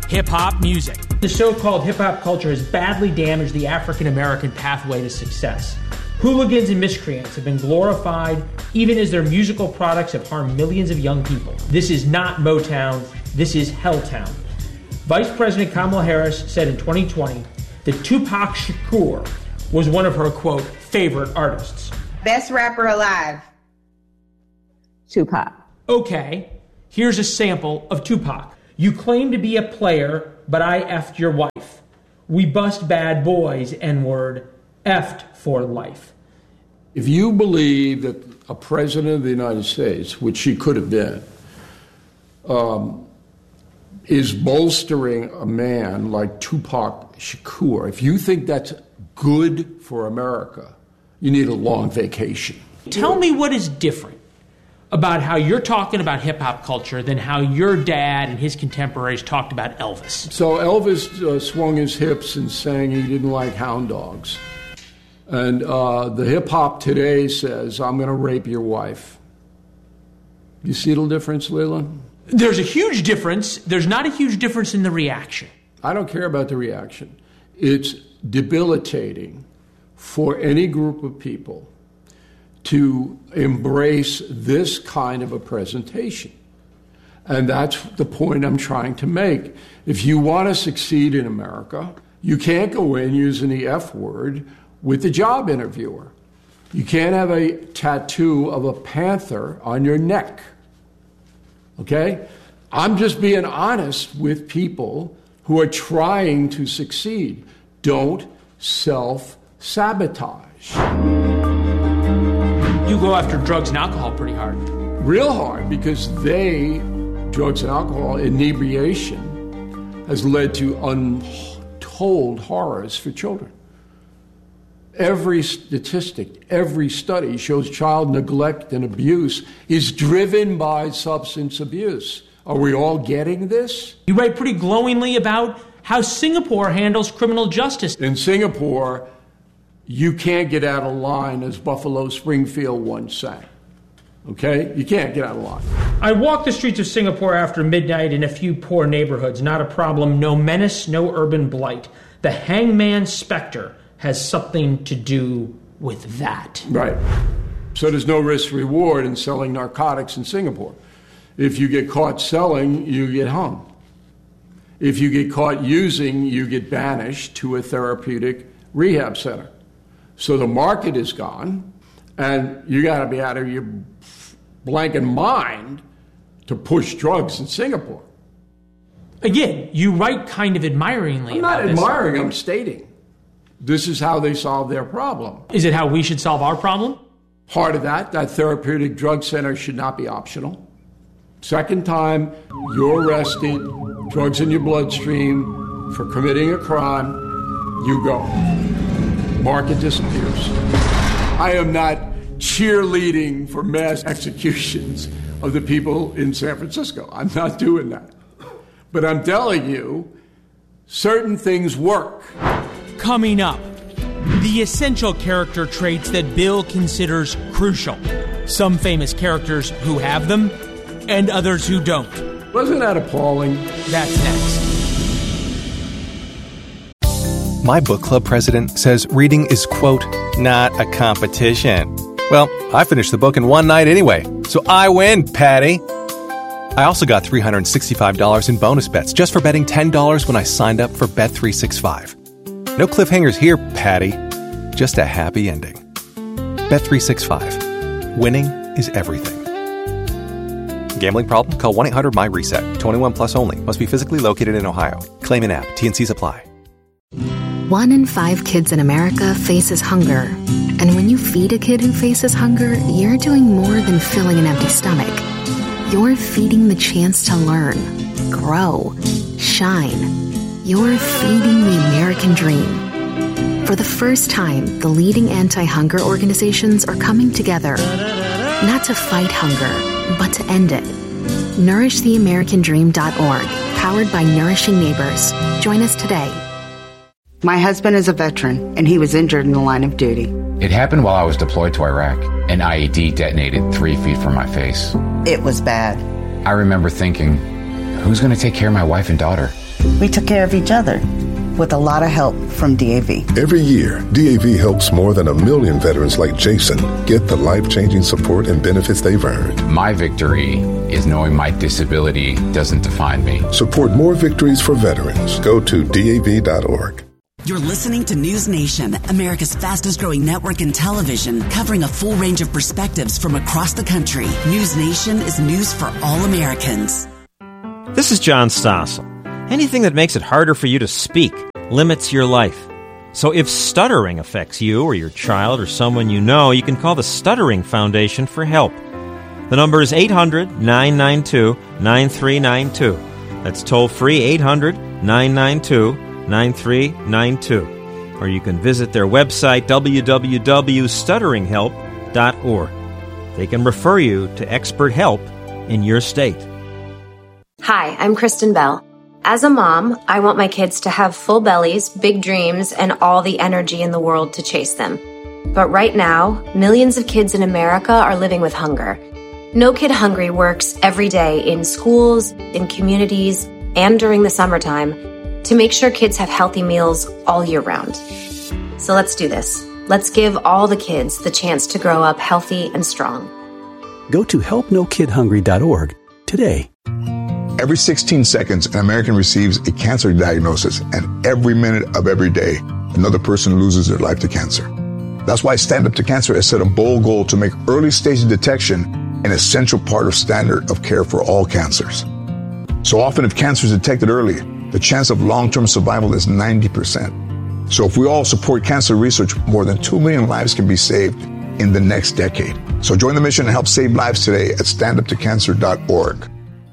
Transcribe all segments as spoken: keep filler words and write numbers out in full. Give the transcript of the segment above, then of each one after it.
hip-hop music. The so-called hip-hop culture has badly damaged the African-American pathway to success. Hooligans and miscreants have been glorified, even as their musical products have harmed millions of young people. This is not Motown. This is Helltown. Vice President Kamala Harris said in twenty twenty that Tupac Shakur was one of her, quote, favorite artists. Best rapper alive. Tupac. Okay, here's a sample of Tupac. You claim to be a player, but I effed your wife. We bust bad boys, N-word, effed for life. If you believe that a president of the United States, which she could have been, um, is bolstering a man like Tupac Shakur, if you think that's good for America, you need a long vacation. Tell me what is different about how you're talking about hip-hop culture than how your dad and his contemporaries talked about Elvis. So Elvis uh, swung his hips and sang he didn't like hound dogs. And uh, the hip-hop today says, I'm going to rape your wife. You see the difference, Leland? There's a huge difference. There's not a huge difference in the reaction. I don't care about the reaction. It's debilitating for any group of people to embrace this kind of a presentation. And that's the point I'm trying to make. If you want to succeed in America, you can't go in using the F word with the job interviewer. You can't have a tattoo of a panther on your neck. Okay? I'm just being honest with people who are trying to succeed. Don't self-sabotage. You go after drugs and alcohol pretty hard. Real hard, because they, drugs and alcohol, inebriation, has led to untold horrors for children. Every statistic, every study shows child neglect and abuse is driven by substance abuse. Are we all getting this? You write pretty glowingly about how Singapore handles criminal justice. In Singapore, you can't get out of line, as Buffalo Springfield once sang. Okay? You can't get out of line. I walk the streets of Singapore after midnight in a few poor neighborhoods. Not a problem. No menace, no urban blight. The hangman specter has something to do with that. Right. So there's no risk reward in selling narcotics in Singapore. If you get caught selling, you get hung. If you get caught using, you get banished to a therapeutic rehab center. So the market is gone, and you got to be out of your blanket mind to push drugs in Singapore. Again, you write kind of admiringly I'm about not this. admiring, I'm stating. This is how they solve their problem. Is it how we should solve our problem? Part of that, that therapeutic drug center should not be optional. Second time you're arrested, drugs in your bloodstream for committing a crime, you go. Market disappears. I am not cheerleading for mass executions of the people in San Francisco. I'm not doing that. But I'm telling you, certain things work. Coming up, the essential character traits that Bill considers crucial. Some famous characters who have them, and others who don't. Wasn't that appalling? That's next. My book club president says reading is, quote, not a competition. Well, I finished the book in one night anyway, so I win, Patty. I also got three hundred sixty-five dollars in bonus bets just for betting ten dollars when I signed up for Bet three sixty-five. No cliffhangers here, Patty. Just a happy ending. Bet three sixty-five. Winning is everything. Gambling problem? Call one eight hundred M Y RESET. twenty-one plus only. Must be physically located in Ohio. Claim in app. T and C's apply. One in five kids in America faces hunger. And when you feed a kid who faces hunger, you're doing more than filling an empty stomach. You're feeding the chance to learn, grow, shine. You're feeding the American dream. For the first time, the leading anti-hunger organizations are coming together, not to fight hunger, but to end it. nourish the american dream dot org, powered by Nourishing Neighbors. Join us today. My husband is a veteran, and he was injured in the line of duty. It happened while I was deployed to Iraq. An I E D detonated three feet from my face. It was bad. I remember thinking, who's going to take care of my wife and daughter? We took care of each other with a lot of help from D A V. Every year, D A V helps more than a million veterans like Jason get the life-changing support and benefits they've earned. My victory is knowing my disability doesn't define me. Support more victories for veterans. Go to D A V dot org. You're listening to News Nation, America's fastest growing network in television, covering a full range of perspectives from across the country. News Nation is news for all Americans. This is John Stossel. Anything that makes it harder for you to speak limits your life. So if stuttering affects you or your child or someone you know, you can call the Stuttering Foundation for help. The number is eight hundred, nine nine two, nine three nine two. That's toll-free eight hundred, nine nine two, nine three nine two. Or you can visit their website, w w w dot stuttering help dot org. They can refer you to expert help in your state. Hi, I'm Kristen Bell. As a mom, I want my kids to have full bellies, big dreams, and all the energy in the world to chase them. But right now, millions of kids in America are living with hunger. No Kid Hungry works every day in schools, in communities, and during the summertime to make sure kids have healthy meals all year round. So let's do this. Let's give all the kids the chance to grow up healthy and strong. Go to help no kid hungry dot org today. Every sixteen seconds, an American receives a cancer diagnosis, and every minute of every day, another person loses their life to cancer. That's why Stand Up to Cancer has set a bold goal to make early stage detection an essential part of standard of care for all cancers. So often, if cancer is detected early, the chance of long-term survival is ninety percent. So if we all support cancer research, more than two million lives can be saved in the next decade. So join the mission and help save lives today at stand up to cancer dot org.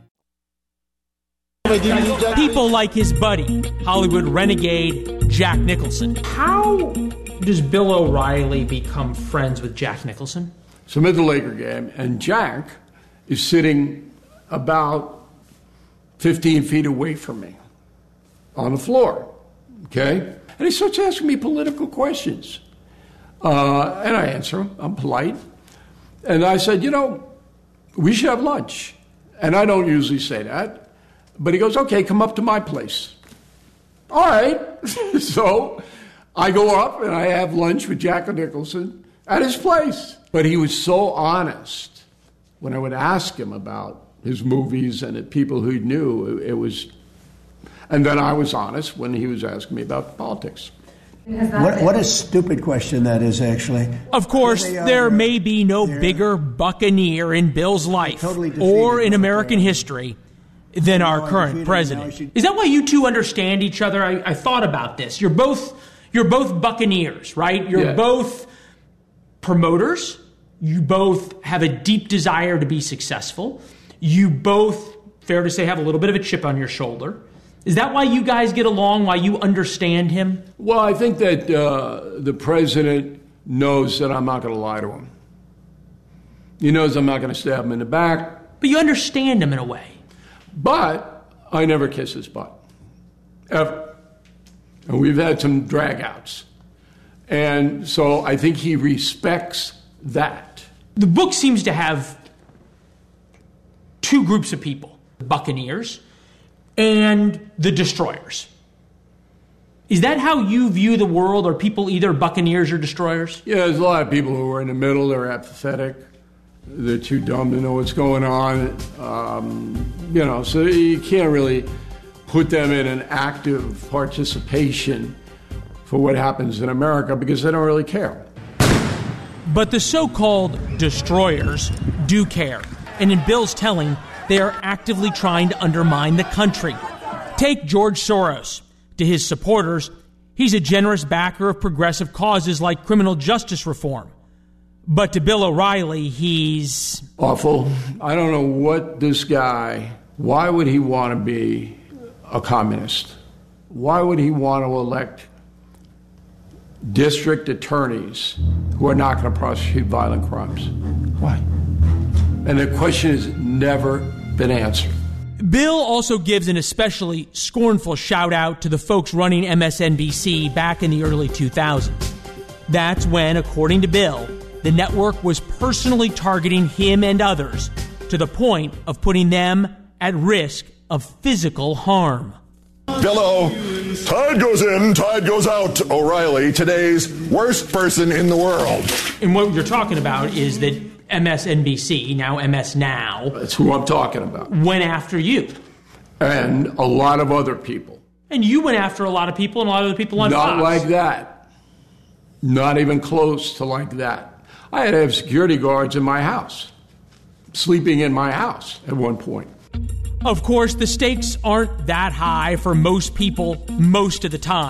People like his buddy, Hollywood renegade Jack Nicholson. How does Bill O'Reilly become friends with Jack Nicholson? So I'm at the Laker game, and Jack is sitting about fifteen feet away from me on the floor, okay? And he starts asking me political questions. Uh, and I answer him. I'm polite. And I said, you know, we should have lunch. And I don't usually say that. But he goes, okay, come up to my place. All right. So I go up and I have lunch with Jack Nicholson at his place. But he was so honest when I would ask him about his movies and the people who he knew. It, it was, and then I was honest when he was asking me about politics. What, what a stupid question that is, actually. Of course, there may be no bigger buccaneer in Bill's life totally or in American history than our current president. Is that why you two understand each other? I, I thought about this. You're both you're both buccaneers, right? You're Yeah. both promoters. You both have a deep desire to be successful. You both, fair to say, have a little bit of a chip on your shoulder. Is that why you guys get along, why you understand him? Well, I think that uh, the president knows that I'm not going to lie to him. He knows I'm not going to stab him in the back. But you understand him in a way. But I never kiss his butt, ever. And we've had some drag-outs. And so I think he respects that. The book seems to have two groups of people, the Buccaneers and the Destroyers. Is that how you view the world? Are people either Buccaneers or Destroyers? Yeah, there's a lot of people who are in the middle. They're apathetic. They're too dumb to know what's going on. Um, you know, so you can't really put them in an active participation for what happens in America because they don't really care. But the so-called Destroyers do care. And in Bill's telling, they are actively trying to undermine the country. Take George Soros. To his supporters, he's a generous backer of progressive causes like criminal justice reform. But to Bill O'Reilly, he's awful. I don't know what this guy, why would he want to be a communist? Why would he want to elect district attorneys who are not going to prosecute violent crimes? Why? And the question has never been answered. Bill also gives an especially scornful shout out to the folks running M S N B C back in the early two thousands. That's when, according to Bill, the network was personally targeting him and others to the point of putting them at risk of physical harm. Hello. Tide goes in, tide goes out. O'Reilly, today's worst person in the world. And what you're talking about is that M S N B C, now M S Now... That's who I'm talking about. ...went after you. And a lot of other people. And you went after a lot of people and a lot of the people on Fox. Not like that. Not even close to like that. I had to have security guards in my house, sleeping in my house at one point. Of course, the stakes aren't that high for most people most of the time.